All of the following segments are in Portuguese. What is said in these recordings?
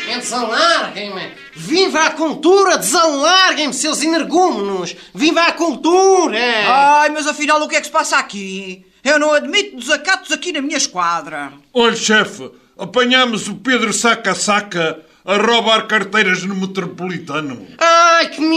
Desalarguem-me! Viva a cultura! Desalarguem-me, seus energúmenos! Viva a cultura! Ai, mas afinal o que é que se passa aqui? Eu não admito desacatos aqui na minha esquadra. Olha, chefe, apanhamos o Pedro Saca-Saca a roubar carteiras no Metropolitano. Ai, que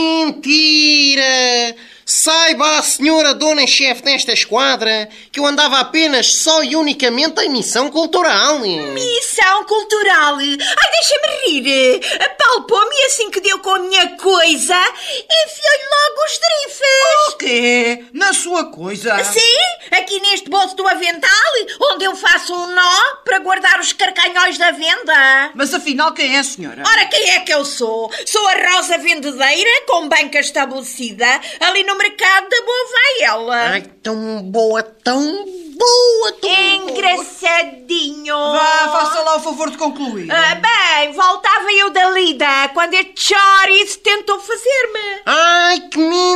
mentira! Saiba a senhora dona-chefe desta esquadra que eu andava apenas só e unicamente em missão cultural. Missão cultural? Ai, deixa-me rir. Apalpou-me e assim que deu com a minha coisa, enfiou-lhe logo os drifes. O quê? Na sua coisa? Sim, aqui neste bolso do avental, onde eu faço um nó para guardar os carcanhões da venda. Mas afinal quem é a senhora? Ora, quem é que eu sou? Sou a Rosa Vendedeira, com banca estabelecida, ali no mercado da Boa Vaiela. Ai, tão boa, tão boa, tão engraçadinho. Vá, faça lá o favor de concluir. Bem, voltava eu da lida quando este chouriço tentou fazer-me. Ai, que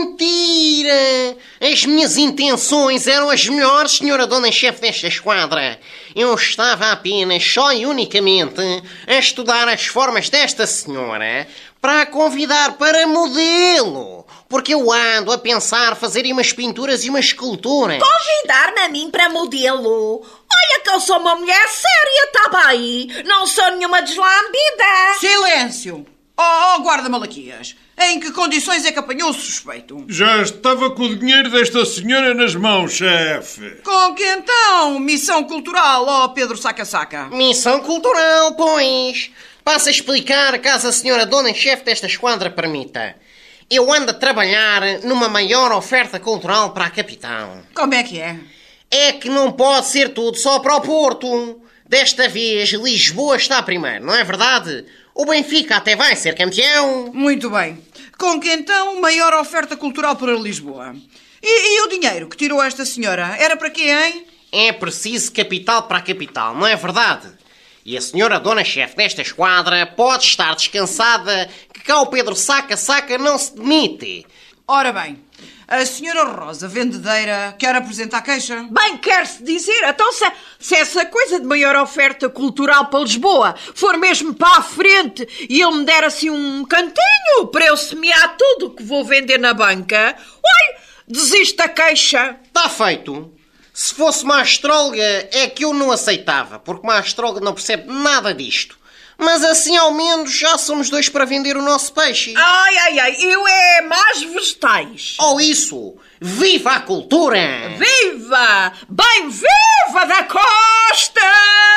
mentira! As minhas intenções eram as melhores, senhora dona-chefe desta esquadra. Eu estava apenas, só e unicamente, a estudar as formas desta senhora para a convidar para modelo. Porque eu ando a pensar fazer umas pinturas e umas esculturas. Convidar-me a mim para modelo? Olha que eu sou uma mulher séria, tá bem? Não sou nenhuma deslambida. Silêncio! Oh, guarda-malaquias! Em que condições é que apanhou o suspeito? Já estava com o dinheiro desta senhora nas mãos, chefe. Com que então? Missão cultural, ó Pedro Saca-Saca? Missão cultural, pois. Passo a explicar caso a senhora dona-chefe desta esquadra permita. Eu ando a trabalhar numa maior oferta cultural para a capital. Como é que é? É que não pode ser tudo só para o Porto. Desta vez, Lisboa está primeiro, não é verdade? O Benfica até vai ser campeão. Muito bem. Com que então maior oferta cultural para Lisboa? E o dinheiro que tirou esta senhora? Era para quê, hein? É preciso capital para a capital, não é verdade? E a senhora dona-chefe desta esquadra pode estar descansada que cá o Pedro Saca-Saca não se demite. Ora bem, a senhora Rosa Vendedeira quer apresentar queixa? Bem, quer-se dizer, então se essa coisa de maior oferta cultural para Lisboa for mesmo para a frente e ele me der assim um cantinho para eu semear tudo o que vou vender na banca, olha, desisto da queixa. Está feito. Se fosse uma astróloga é que eu não aceitava, porque uma astróloga não percebe nada disto. Mas assim ao menos já somos dois para vender o nosso peixe. Ai, eu é mais vegetais. Ou isso, viva a cultura! Viva! Bem viva da Costa!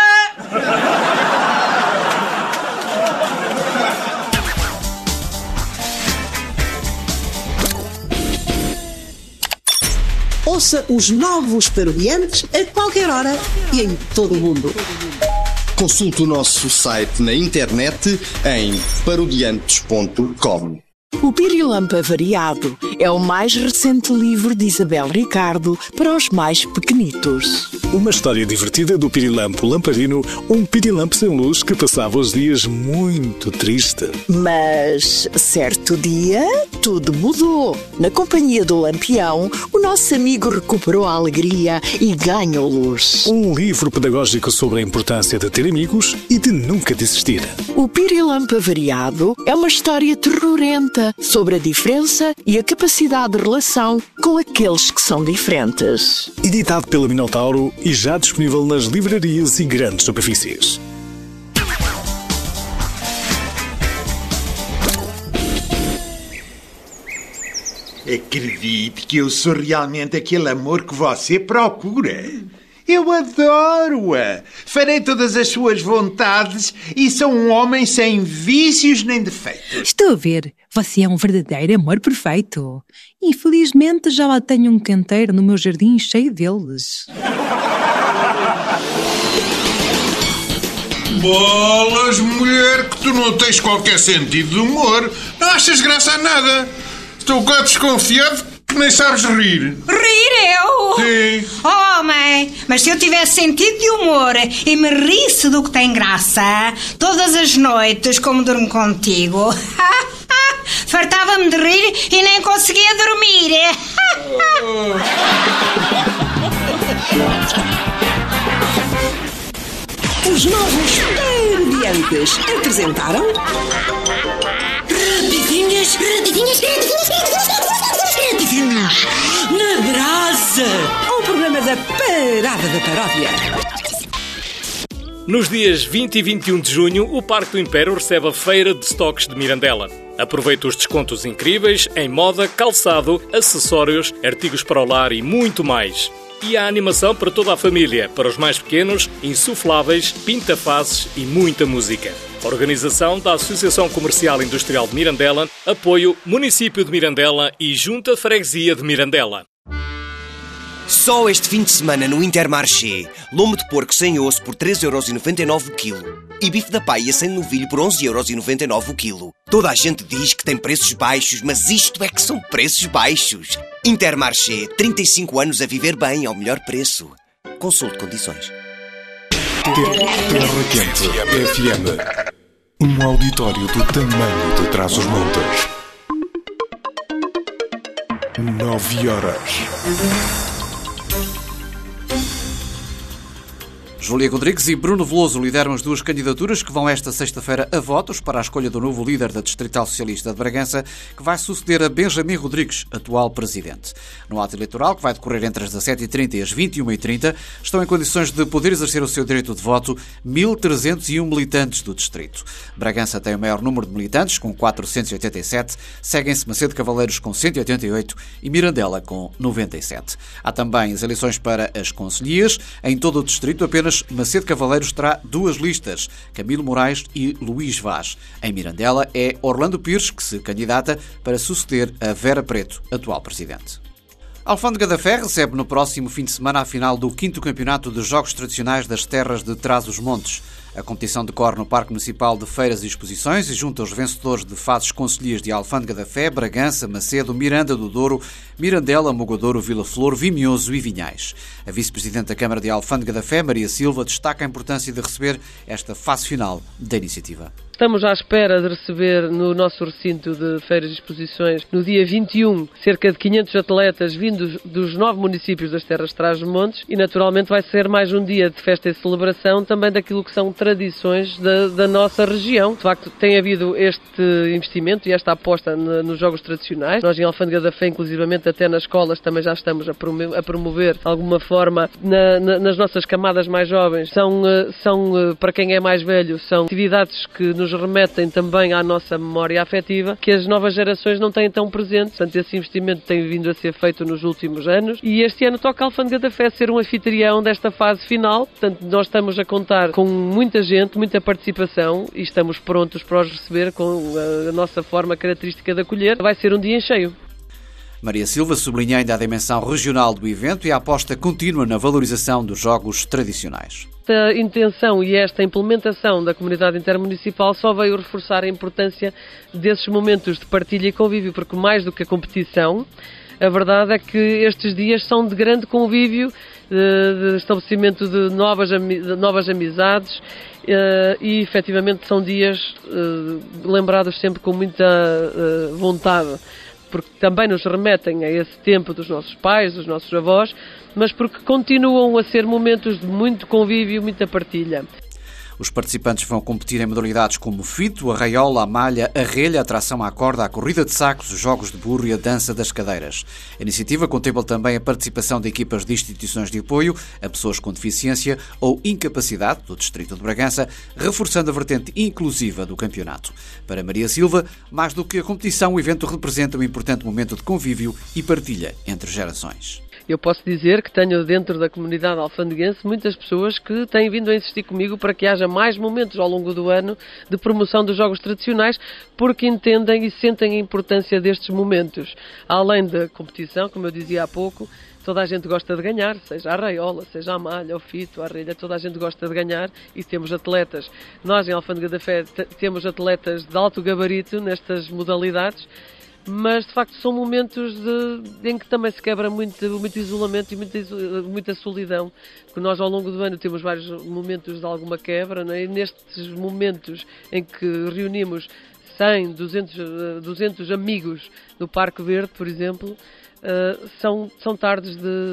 Ouça os novos Parodiantes a qualquer hora e em todo o mundo. Consulte o nosso site na internet em parodiantes.com. O Pirilampo Variado é o mais recente livro de Isabel Ricardo para os mais pequenitos. Uma história divertida do Pirilampo Lamparino, um pirilampo sem luz que passava os dias muito triste. Mas, certo dia, tudo mudou. Na companhia do Lampião, o nosso amigo recuperou a alegria e ganhou luz. Um livro pedagógico sobre a importância de ter amigos e de nunca desistir. O Pirilampo Variado é uma história terrorenta sobre a diferença e a capacidade de relação com aqueles que são diferentes. Editado pela Minotauro e já disponível nas livrarias e grandes superfícies. Acredite que eu sou realmente aquele amor que você procura. Eu adoro-a. Farei todas as suas vontades e sou um homem sem vícios nem defeitos. Estou a ver. Você é um verdadeiro amor perfeito. Infelizmente já lá tenho um canteiro no meu jardim cheio deles. Bolas, mulher, que tu não tens qualquer sentido de humor. Não achas graça a nada. Estou quase desconfiado que nem sabes rir. Rir eu? Sim. Oh, mãe, mas se eu tivesse sentido de humor e me risse do que tem graça, todas as noites, como durmo contigo, fartava-me de rir e nem conseguia dormir. Os novos Parodiantes apresentaram... Rapidinhas na brasa. Um programa da Parada da Paródia. Nos dias 20 e 21 de junho, o Parque do Império recebe a Feira de Stocks de Mirandela. Aproveita os descontos incríveis em moda, calçado, acessórios, artigos para o lar e muito mais. E há animação para toda a família, para os mais pequenos, insufláveis, pinta-faces e muita música. Organização da Associação Comercial Industrial de Mirandela, apoio Município de Mirandela e Junta Freguesia de Mirandela. Só este fim de semana no Intermarché, lombo de porco sem osso por 3,99€ o quilo e bife da paia sem novilho por 11,99€ o quilo. Toda a gente diz que tem preços baixos, mas isto é que são preços baixos. Intermarché, 35 anos a viver bem ao melhor preço. Consulte condições. Terra Quente FM. Um auditório do tamanho de Trás-os-Montes. 9h. Júlia Rodrigues e Bruno Veloso lideram as duas candidaturas que vão esta sexta-feira a votos para a escolha do novo líder da Distrital Socialista de Bragança, que vai suceder a Benjamin Rodrigues, atual presidente. No ato eleitoral, que vai decorrer entre as 17h30 e as 21h30, estão em condições de poder exercer o seu direito de voto 1.301 militantes do distrito. Bragança tem o maior número de militantes, com 487, seguem-se Macedo Cavaleiros com 188 e Mirandela com 97. Há também as eleições para as concelhias. Em todo o distrito, apenas Macedo Cavaleiros terá duas listas, Camilo Moraes e Luís Vaz. Em Mirandela é Orlando Pires que se candidata para suceder a Vera Preto, atual presidente. Alfândega da Fé recebe no próximo fim de semana a final do 5º Campeonato de Jogos Tradicionais das Terras de Trás-os-Montes. A competição decorre no Parque Municipal de Feiras e Exposições e junta os vencedores de fases concelhias de Alfândega da Fé, Bragança, Macedo, Miranda do Douro, Mirandela, Mogadouro, Vila Flor, Vimioso e Vinhais. A vice-presidente da Câmara de Alfândega da Fé, Maria Silva, destaca a importância de receber esta fase final da iniciativa. Estamos à espera de receber no nosso recinto de feiras e exposições, no dia 21, cerca de 500 atletas vindos dos 9 municípios das Terras de Trás-os-Montes e, naturalmente, vai ser mais um dia de festa e celebração também daquilo que são tradições da nossa região. De facto, tem havido este investimento e esta aposta nos jogos tradicionais. Nós, em Alfândega da Fé, inclusivamente até nas escolas, também já estamos a promover, de alguma forma, nas nossas camadas mais jovens. São para quem é mais velho, são atividades que nos remetem também à nossa memória afetiva, que as novas gerações não têm tão presente. Portanto, esse investimento tem vindo a ser feito nos últimos anos e este ano toca a Alfândega da Fé ser um anfitrião desta fase final. Portanto, nós estamos a contar com muita gente, muita participação e estamos prontos para os receber com a nossa forma característica de acolher. Vai ser um dia em cheio. Maria Silva sublinha ainda a dimensão regional do evento e a aposta contínua na valorização dos jogos tradicionais. Esta intenção e esta implementação da comunidade intermunicipal só veio reforçar a importância desses momentos de partilha e convívio, porque mais do que a competição, a verdade é que estes dias são de grande convívio, de estabelecimento de novas amizades e, efetivamente, são dias lembrados sempre com muita vontade, porque também nos remetem a esse tempo dos nossos pais, dos nossos avós, mas porque continuam a ser momentos de muito convívio, muita partilha. Os participantes vão competir em modalidades como fito, a raiola, a malha, a relha, a tração à corda, a corrida de sacos, os jogos de burro e a dança das cadeiras. A iniciativa contempla também a participação de equipas de instituições de apoio a pessoas com deficiência ou incapacidade do Distrito de Bragança, reforçando a vertente inclusiva do campeonato. Para Maria Silva, mais do que a competição, o evento representa um importante momento de convívio e partilha entre gerações. Eu posso dizer que tenho dentro da comunidade alfandeguense muitas pessoas que têm vindo a insistir comigo para que haja mais momentos ao longo do ano de promoção dos jogos tradicionais, porque entendem e sentem a importância destes momentos. Além da competição, como eu dizia há pouco, toda a gente gosta de ganhar, seja a raiola, seja a malha, o fito, a relha, toda a gente gosta de ganhar e temos atletas. Nós, em Alfândega da Fé, temos atletas de alto gabarito nestas modalidades, mas de facto são momentos em que também se quebra muito isolamento e muita solidão, porque nós ao longo do ano temos vários momentos de alguma quebra, não é? E nestes momentos em que reunimos 100, 200 amigos no Parque Verde, por exemplo, são tardes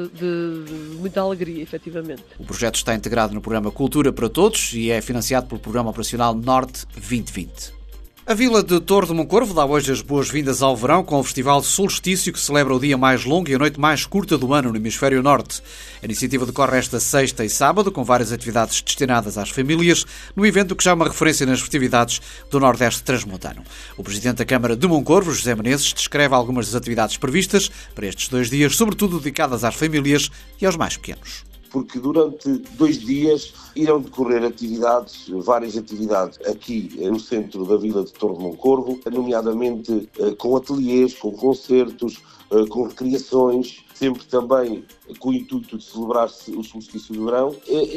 de muita alegria, efetivamente. O projeto está integrado no programa Cultura para Todos e é financiado pelo Programa Operacional Norte 2020. A Vila de Torre de Moncorvo dá hoje as boas-vindas ao verão com o Festival Solstício, que celebra o dia mais longo e a noite mais curta do ano no Hemisfério Norte. A iniciativa decorre esta sexta e sábado, com várias atividades destinadas às famílias, no evento que já é uma referência nas festividades do Nordeste Transmontano. O Presidente da Câmara de Moncorvo, José Menezes, descreve algumas das atividades previstas para estes 2 dias, sobretudo dedicadas às famílias e aos mais pequenos. Porque durante 2 dias irão decorrer várias atividades aqui no centro da Vila de Torre de Moncorvo, nomeadamente com ateliês, com concertos, com recreações, sempre também com o intuito de celebrar-se o solstício de verão,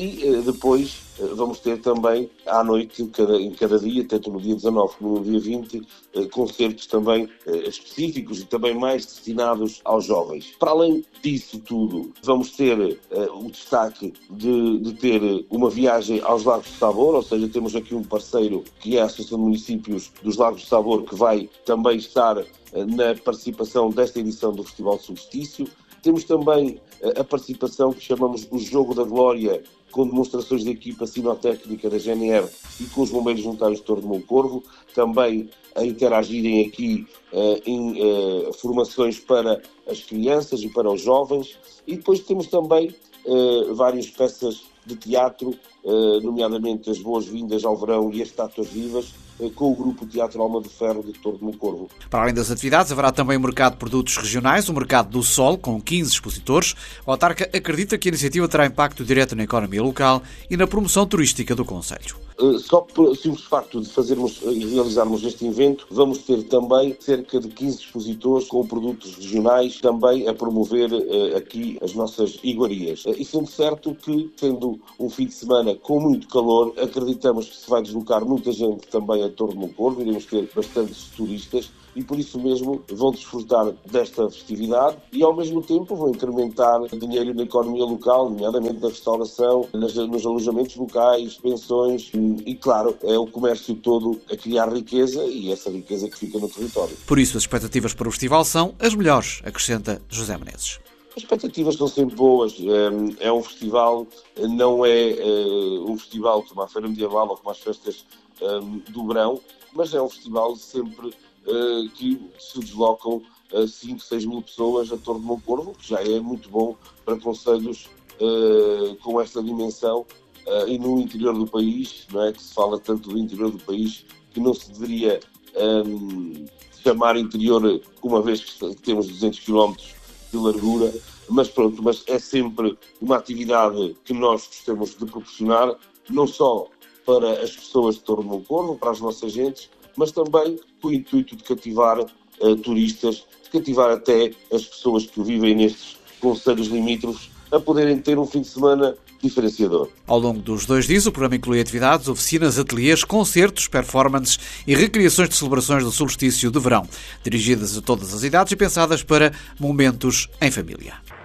e depois vamos ter também à noite, em cada dia, tanto no dia 19 como no dia 20, concertos também específicos e também mais destinados aos jovens. Para além disso tudo, vamos ter o destaque de ter uma viagem aos Lagos de Sabor, ou seja, temos aqui um parceiro que é a Associação de Municípios dos Lagos de Sabor, que vai também estar na participação desta edição do Festival Solstício. Temos também a participação que chamamos o Jogo da Glória, com demonstrações de equipa sinotécnica da GNR e com os Bombeiros Voluntários de Torre de Moncorvo, também a interagirem aqui em formações para as crianças e para os jovens. E depois temos também várias peças de teatro, nomeadamente as Boas-Vindas ao Verão e as Estátuas Vivas, com o Grupo Teatro Alma de Ferro de Torre de Moncorvo. Para além das atividades, haverá também o Mercado de Produtos Regionais, o Mercado do Sol, com 15 expositores. O autarca acredita que a iniciativa terá impacto direto na economia local e na promoção turística do concelho. Só pelo simples facto de fazermos e realizarmos este evento, vamos ter também cerca de 15 expositores com produtos regionais, também a promover aqui as nossas iguarias. E sendo certo que, tendo um fim de semana com muito calor, acreditamos que se vai deslocar muita gente também a Torre de Moncorvo, iremos ter bastantes turistas, e por isso mesmo vão desfrutar desta festividade e ao mesmo tempo vão incrementar dinheiro na economia local, nomeadamente na restauração, nos alojamentos locais, pensões e, claro, é o comércio todo a criar riqueza e essa riqueza que fica no território. Por isso as expectativas para o festival são as melhores, acrescenta José Menezes. As expectativas são sempre boas. É um festival, não é um festival como a Feira Medieval ou como as festas do verão, mas é um festival sempre que se deslocam 5, 6 mil pessoas a Torre de Moncorvo, que já é muito bom para concelhos com esta dimensão e no interior do país, não é? Que se fala tanto do interior do país que não se deveria chamar interior, uma vez que temos 200 km de largura, mas é sempre uma atividade que nós gostamos de proporcionar, não só para as pessoas de Torre de Moncorvo, para as nossas gentes, mas também com o intuito de cativar turistas, de cativar até as pessoas que vivem nestes concelhos limítrofes, a poderem ter um fim de semana diferenciador. Ao longo dos 2 dias, o programa inclui atividades, oficinas, ateliês, concertos, performances e recriações de celebrações do solstício de verão, dirigidas a todas as idades e pensadas para momentos em família.